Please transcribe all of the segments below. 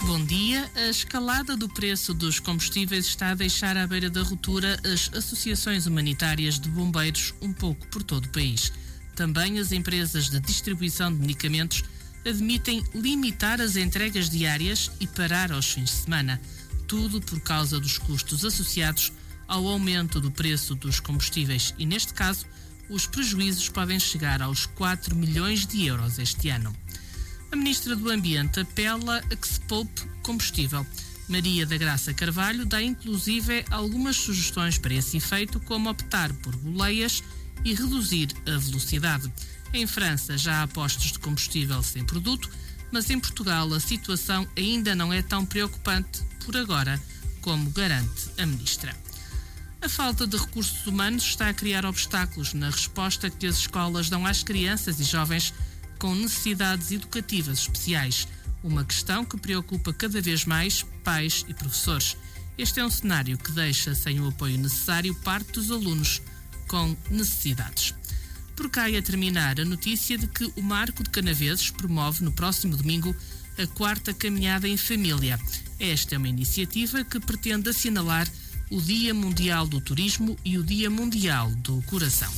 Bom dia. A escalada do preço dos combustíveis está a deixar à beira da ruptura as associações humanitárias de bombeiros um pouco por todo o país. Também as empresas de distribuição de medicamentos admitem limitar as entregas diárias e parar aos fins de semana. Tudo por causa dos custos associados ao aumento do preço dos combustíveis e, neste caso, os prejuízos podem chegar aos 4 milhões de euros este ano. A Ministra do Ambiente apela a que se poupe combustível. Maria da Graça Carvalho dá inclusive algumas sugestões para esse efeito, como optar por boleias e reduzir a velocidade. Em França já há postos de combustível sem produto, mas em Portugal a situação ainda não é tão preocupante por agora, como garante a Ministra. A falta de recursos humanos está a criar obstáculos na resposta que as escolas dão às crianças e jovens com necessidades educativas especiais, uma questão que preocupa cada vez mais pais e professores. Este é um cenário que deixa sem o apoio necessário parte dos alunos com necessidades. Por cá a terminar a notícia de que o Marco de Canaveses promove no próximo domingo a 4ª Caminhada em Família. Esta é uma iniciativa que pretende assinalar o Dia Mundial do Turismo e o Dia Mundial do Coração.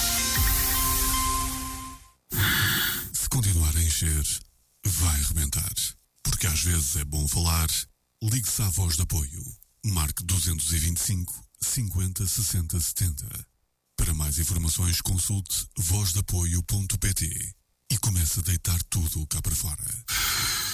Se continuar a encher, vai rebentar. Porque às vezes é bom falar. Ligue-se à Voz de Apoio. Marque 225 50 60 70. Para mais informações, consulte vozdeapoio.pt e comece a deitar tudo cá para fora.